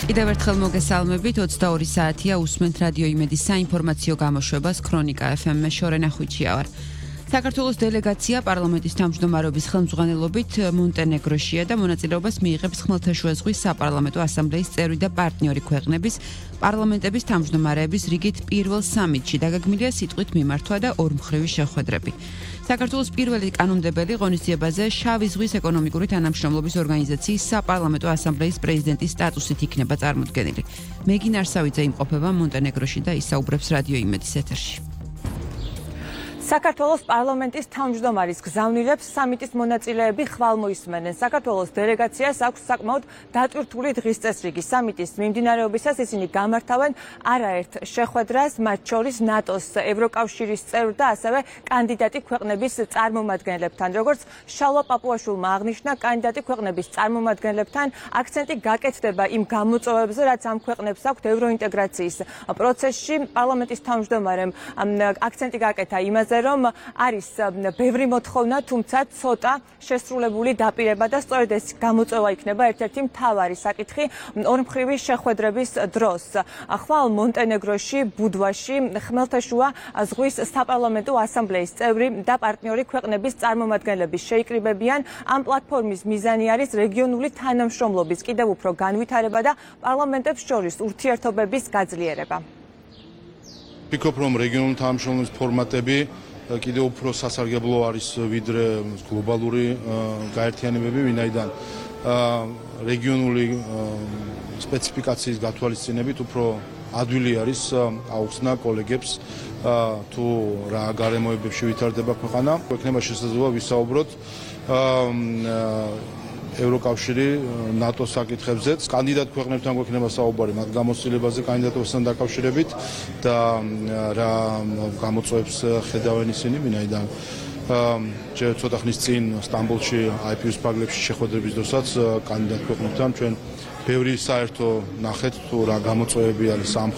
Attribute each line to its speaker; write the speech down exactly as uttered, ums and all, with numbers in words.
Speaker 1: კიდევ ერთხელ მოგესალმებით, ოცდაორი საათია უსმენთ რადიო იმედის საინფორმაციო გამოშვებას ქრონიკა ეფ ემ-ში შორენა ხვიჩია ვარ. საქართველოს დელეგაცია პარლამენტის თავმჯდომარეობის ხელმძღვანელობით მონტენეგროშია და მონაწილეობას მიიღებს ხმელთაშუა ზღვის საპარლამენტო ასამბლეის წევრი და პარტნიორი ქვეყნების პარლამენტების თავმჯდომარეების რიგით პირველ სამიტში. დაგეგმილია სიტყვით მიმართვა და ორმხრივი შეხვედრები. საქართველოს პირველი კანონმდებელი ღონისძიებაზე შავი ზღვის ეკონომიკური თანამშრომლობის ორგანიზაციის საპარლამენტო ასამბლეის პრეზიდენტის სტატუსით იქნება წარმოდგენილი. მეგინ არსავიძე იმყოფება მონტენეგროში და ისაუბრებს რადიო იმედის ეთერში.
Speaker 2: საქართველოს პარლამენტის თავმჯდომარის გზავნილებს სამიტის მონაწილეები ხვალ მოისმენენ. საქართველოს დელეგაციას აქვს საკმაოდ დატვირთული დღის წესრიგი. სამიტის მიმდინარეობისას ისინი გამართავენ არაერთ შეხვედრას, მათ შორის ნატოს, ევროკავშირის წევრ და ასევე კანდიდატი ქვეყნების წარმომადგენლებთან. როგორც შალვა პაპუაშვილმა აღნიშნა, კანდიდატი ქვეყნების წარმომადგენლებთან აქცენტი გაკეთდება იმ გამოწვევებზე, რაც ამ ქვეყნებს აქვთ ევროინტეგრაციის პროცესში. პარლამენტის თავმჯდომარემ აქცენტი გაკეთა იმაზე, რომ არის ბევრი მოთხოვნა, თუმცა ცოტა შესრულებული დაპირება და სწორედ ეს გამოწვევა იქნება ერთ-ერთი მთავარი საკითხი ორმხრივი შეხვედრების დროს. ხვალ მონტენეგროში, ბუდვაში ხმელთაშუა ზღვის საპარლამენტო ასამბლეის წევრი და პარტნიორი ქვეყნების წარმომადგენლები შეიკრიბებიან. ამ პლატფორმის მიზანი არის რეგიონული თანამშრომლობის კიდევ უფრო განვითარება და პარლამენტებს შორის ურთიერთობების გაძლიერება.
Speaker 3: ვფიქრობ, რომ რეგიონული თანამშრომლობის ფორმატები კიდევ უფრო სასარგებლო არის ვიდრე გლობალური გაერთიანებები, ვინაიდან რეგიონული სპეციფიკაციის გათვალისწინებით უფრო ადვილი არის აუხსნა კოლეგებს თუ რა გარემოებებში ვითარდება ქვეყანა. ექნება შესაძლებლობა ვისაუბროთ ევროკავშირი, ნატოს საკითხებზეც. კანდიდატ ქვეყნებთან გვექნება საუბარი მათ გამოცდილებაზე კანდიდატობასთან დაკავშირებით და რა გამოწვევებს ხედავენ ისინი, ვინაიდან ჯერ ცოტა ხნის წინ სტამბოლში აი პი იუს ფარგლებში შეხვედრების დროსაც კანდიდატ ქვეყნებთან ჩვენ ბევრი საერთო ნახეთ თუ რა გამოწვევები არის ამ